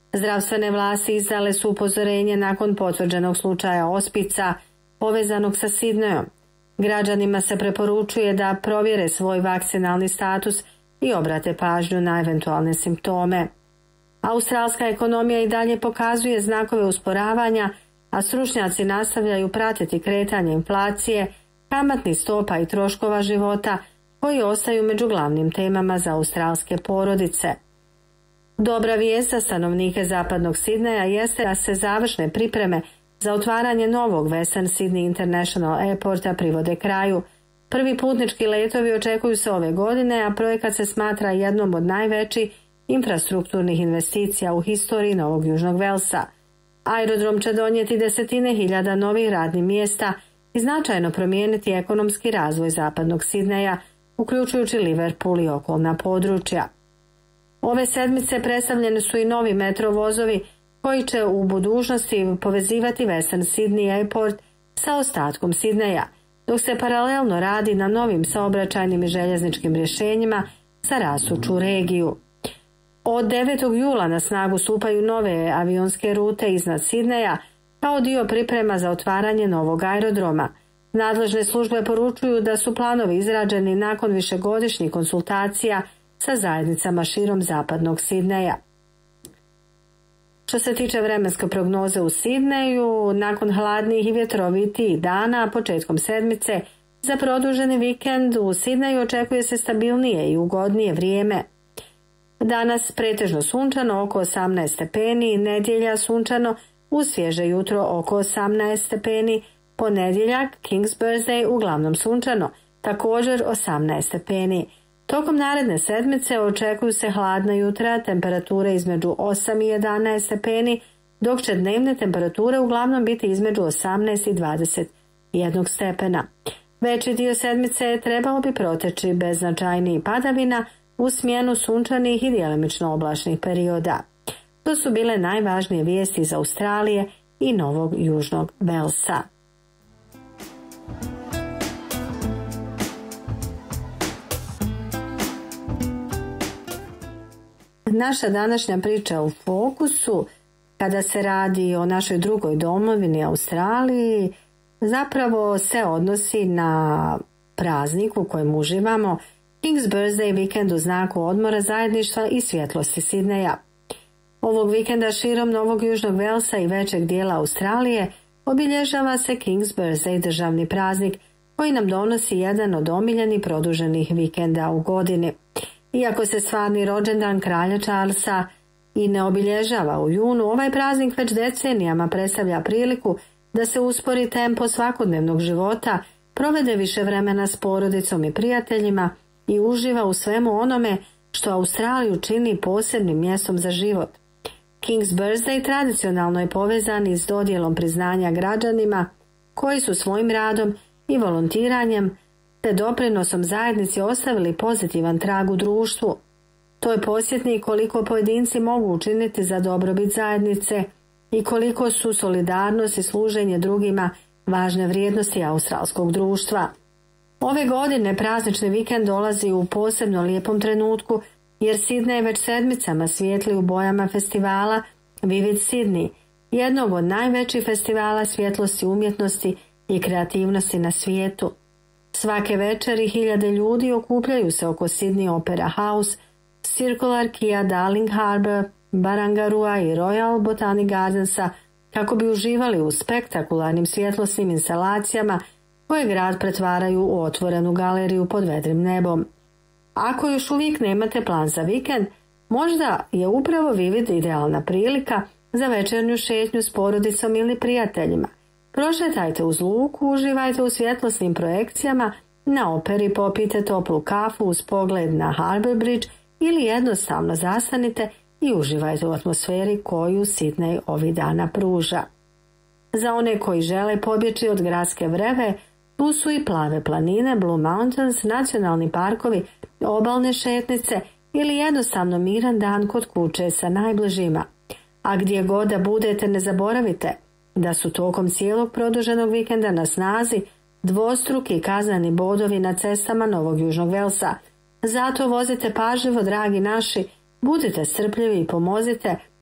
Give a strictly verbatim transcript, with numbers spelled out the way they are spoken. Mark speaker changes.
Speaker 1: Zdravstvene vlasti izdale su upozorenje nakon potvrđenog slučaja ospica povezanog sa Sidnejom. Građanima se preporučuje da provjere svoj vakcinalni status i obrate pažnju na eventualne simptome. Australska ekonomija i dalje pokazuje znakove usporavanja, a stručnjaci nastavljaju pratiti kretanje inflacije, kamatnih stopa i troškova života koji ostaju među glavnim temama za australske porodice. Dobra vijest za stanovnike zapadnog Sidneja jeste da se završne pripreme za otvaranje novog Western Sydney International Airporta privode kraju. Prvi putnički letovi očekuju se ove godine, a projekat se smatra jednom od najvećih infrastrukturnih investicija u historiji Novog Južnog Velsa. Aerodrom će donijeti desetine hiljada novih radnih mjesta i značajno promijeniti ekonomski razvoj zapadnog Sidneja, uključujući Liverpool i okolna područja. Ove sedmice predstavljeni su i novi metro vozovi koji će u budućnosti povezivati Western Sydney Airport sa ostatkom Sidneja, dok se paralelno radi na novim saobraćajnim i željezničkim rješenjima za rastuću regiju. Od devetog jula na snagu stupaju nove avionske rute iznad Sidneja kao dio priprema za otvaranje novog aerodroma. Nadležne službe poručuju da su planovi izrađeni nakon višegodišnjih konsultacija sa zajednicama širom zapadnog Sidneja. Što se tiče vremenske prognoze u Sidneju, nakon hladnih i vjetrovitih dana početkom sedmice, za produženi vikend u Sidneju očekuje se stabilnije i ugodnije vrijeme. Danas pretežno sunčano oko osamnaest stepeni, nedjelja sunčano uz svježe jutro oko osamnaest stepeni, ponedjeljak King's Birthday uglavnom sunčano, također osamnaest stepeni. Tokom naredne sedmice očekuju se hladna jutra, temperature između osam i jedanaest stepeni, dok će dnevne temperature uglavnom biti između osamnaest i dvadeset jedan stepena. Veći dio sedmice trebao bi proteći bez značajnijih padavina u smjenu sunčanih i djelomično oblačnih perioda. To su bile najvažnije vijesti iz Australije i Novog Južnog Velsa. Naša današnja priča u fokusu, kada se radi o našoj drugoj domovini Australiji, zapravo se odnosi na praznik u kojem uživamo, King's Birthday vikend u znaku odmora, zajedništva i svjetlosti Sidneja. Ovog vikenda širom Novog Južnog Velsa i većeg dijela Australije obilježava se King's Birthday, državni praznik koji nam donosi jedan od omiljenih produženih vikenda u godini. Iako se stvarni rođendan kralja Charlesa i ne obilježava u junu, ovaj praznik već decenijama predstavlja priliku da se uspori tempo svakodnevnog života, provede više vremena s porodicom i prijateljima i uživa u svemu onome što Australiju čini posebnim mjestom za život. King's Birthday tradicionalno je povezan i s dodjelom priznanja građanima koji su svojim radom i volontiranjem te doprinosom zajednici ostavili pozitivan trag u društvu. To je podsjetnik koliko pojedinci mogu učiniti za dobrobit zajednice i koliko su solidarnost i služenje drugima važne vrijednosti australskog društva. Ove godine praznični vikend dolazi u posebno lijepom trenutku jer Sidney već sedmicama svijetli u bojama festivala Vivid Sydney, jednog od najvećih festivala svjetlosti, umjetnosti i kreativnosti na svijetu. Svake večeri hiljade ljudi okupljaju se oko Sydney Opera House, Circular Quay, Darling Harbour, Barangarua i Royal Botanic Gardensa kako bi uživali u spektakularnim svjetlosnim instalacijama koje grad pretvaraju u otvorenu galeriju pod vedrim nebom. Ako još uvijek nemate plan za vikend, možda je upravo Vivid idealna prilika za večernju šetnju s porodicom ili prijateljima. Prošetajte uz luku, uživajte u svjetlosnim projekcijama, na operi popijte toplu kafu uz pogled na Harbour Bridge ili jednostavno zastanite i uživajte u atmosferi koju Sidney ovih dana pruža. Za one koji žele pobjeći od gradske vreve, tu su i plave planine, Blue Mountains, nacionalni parkovi, obalne šetnice ili jednostavno miran dan kod kuće sa najbližima. A gdje god da budete, ne zaboravite da su tokom cijelog produženog vikenda na snazi dvostruki kazneni bodovi na cestama Novog Južnog Velsa. Zato vozite pažljivo, dragi naši, budite strpljivi i pomozite